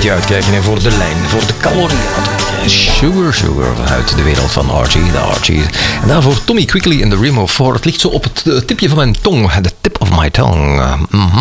beetje uitkijken en voor de lijn, voor de calorieën. Sugar, Sugar uit de wereld van Archie, de Archies. En daarvoor Tommy Quickly in The Rim of Four. Het ligt zo op het tipje van mijn tong, the tip of my tongue.